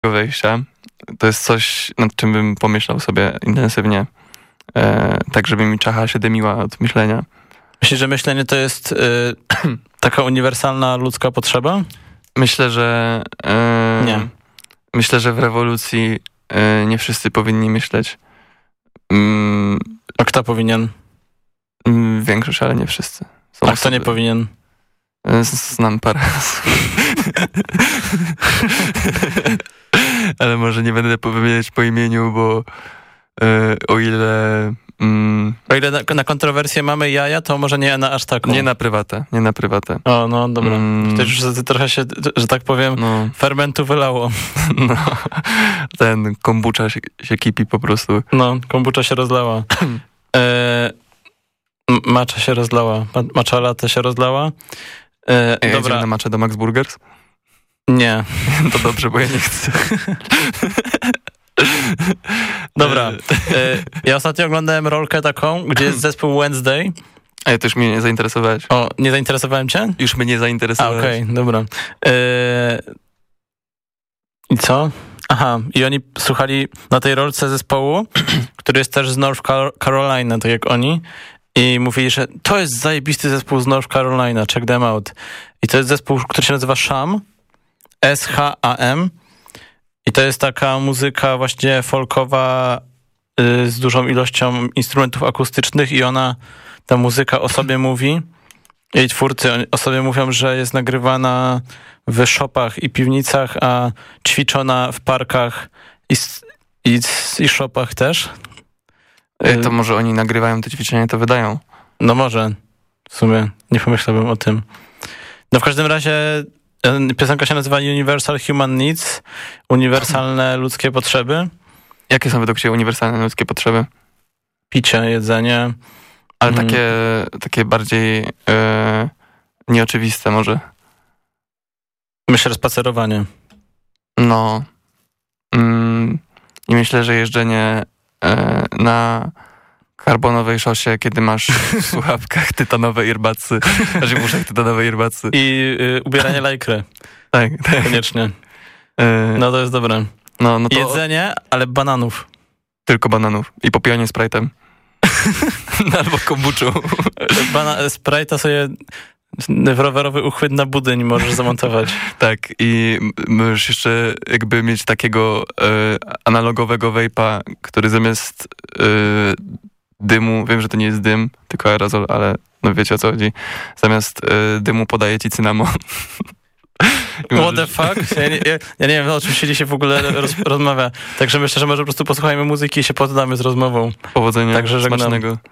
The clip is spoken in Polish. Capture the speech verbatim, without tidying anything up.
wejścia. To jest coś, nad czym bym pomyślał sobie intensywnie, e, tak żeby mi czacha się dymiła od myślenia. Myślisz, że myślenie to jest y, taka uniwersalna ludzka potrzeba? Myślę, że e, nie. Myślę, że w rewolucji e, nie wszyscy powinni myśleć. Mm, A kto powinien? Mm, większość, ale nie wszyscy. Są A osoby, kto nie powinien? Znam parę ale może nie będę wymieniać po imieniu, bo e, o ile... Mm, o ile na, na kontrowersję mamy jaja, to może nie na aż taką. Nie na prywatę, nie na prywatę. O, no dobra. Mm, to już trochę się, że tak powiem, no. fermentu wylało. No, ten kombucha się, się kipi po prostu. No, kombucha się rozlała. e, macza się rozlała. Macza latte się rozlała. E, Ej, dobra. na maczę do Max Burgers? Nie. To dobrze, bo ja nie chcę. Dobra. E, ja ostatnio oglądałem rolkę taką, gdzie jest zespół Wednesday. Ej, to już mnie nie zainteresowałeś. O, nie zainteresowałem cię? Już mnie nie zainteresowałeś. Okej, okay, dobra. E, I co? Aha, i oni słuchali na tej rolce zespołu, który jest też z North Carolina, tak jak oni. I mówili, że to jest zajebisty zespół z North Carolina, check them out. I to jest zespół, który się nazywa Sham, S H A M. I to jest taka muzyka właśnie folkowa y, z dużą ilością instrumentów akustycznych i ona, ta muzyka o sobie mówi. Jej twórcy o sobie mówią, że jest nagrywana w shopach i piwnicach, a ćwiczona w parkach i, i, i shopach też. To może oni nagrywają te ćwiczenia i to wydają. No może. W sumie nie pomyślałbym o tym. No w każdym razie piosenka się nazywa Universal Human Needs. Uniwersalne ludzkie potrzeby. Jakie są według ciebie uniwersalne ludzkie potrzeby? Picie, jedzenie. Ale mm. takie, takie bardziej e, nieoczywiste może. Myślę, że spacerowanie. No. Mm, I myślę, że jeżdżenie e, na karbonowej szosie, kiedy masz w słuchawkach tytanowe earbudsy, że muszę tytanowe earbudsy. I y, ubieranie lajkry. Tak, tak. Koniecznie. No to jest dobre. No, no to... Jedzenie, ale bananów. Tylko bananów. I popijanie Sprite'em. Albo kombuczą. Bana- Sprite'a sobie w rowerowy uchwyt na budyń możesz zamontować. Tak, i możesz jeszcze jakby mieć takiego e, analogowego vejpa, który zamiast e, dymu, wiem, że to nie jest dym, tylko aerozol, ale no wiecie o co chodzi, zamiast e, dymu podaje ci cynamon. What the fuck? Ja nie, ja, ja nie wiem, o czym się dzisiaj w ogóle roz, rozmawia. Także myślę, że może po prostu posłuchajmy muzyki i się poddamy z rozmową. Powodzenia, Także żegnam. smacznego.